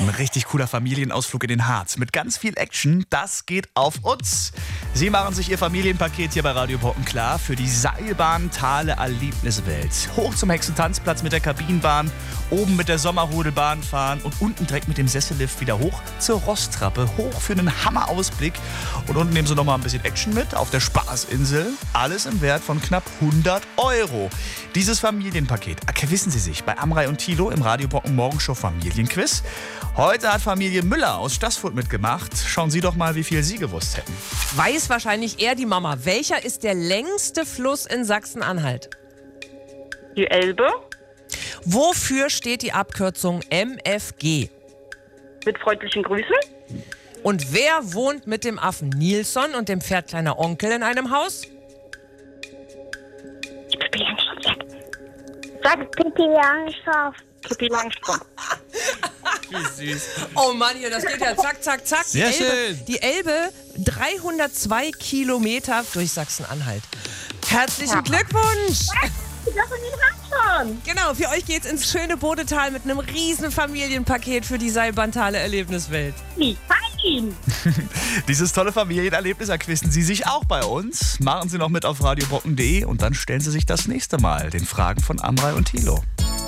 Ein richtig cooler Familienausflug in den Harz mit ganz viel Action, das geht auf uns. Sie machen sich Ihr Familienpaket hier bei Radio Brocken klar für die Seilbahn Thale Erlebniswelt. Hoch zum Hexentanzplatz mit der Kabinenbahn, oben mit der Sommerrodelbahn fahren und unten direkt mit dem Sessellift wieder hoch zur Rosttrappe. Hoch für einen Hammerausblick. Und unten nehmen Sie noch mal ein bisschen Action mit auf der Spaßinsel. Alles im Wert von knapp 100 €. Dieses Familienpaket erquissen Sie sich bei Amrei und Thilo im Radio Brocken Morgenshow Familienquiz. Heute hat Familie Müller aus Staßfurt mitgemacht. Schauen Sie doch mal, wie viel Sie gewusst hätten. Weiß wahrscheinlich eher die Mama. Welcher ist der längste Fluss in Sachsen-Anhalt? Die Elbe. Wofür steht die Abkürzung MFG? Mit freundlichen Grüßen. Und wer wohnt mit dem Affen Nilsson und dem Pferd Kleiner Onkel in einem Haus? Pippi Langstrumpf. Sag Pippi Langstrumpf. Pippi Langstrumpf. Wie süß. Oh Mann, hier, das geht ja zack, zack, zack. Sehr schön. Die Elbe, 302 Kilometer durch Sachsen-Anhalt. Herzlichen Glückwunsch! Das in den schon. Genau, für euch geht's ins schöne Bodetal mit einem riesen Familienpaket für die Seilbahn Thale Erlebniswelt. Wie fein. Dieses tolle Familienerlebnis erquissen Sie sich auch bei uns. Machen Sie noch mit auf radiobrocken.de und dann stellen Sie sich das nächste Mal den Fragen von Amrei und Thilo.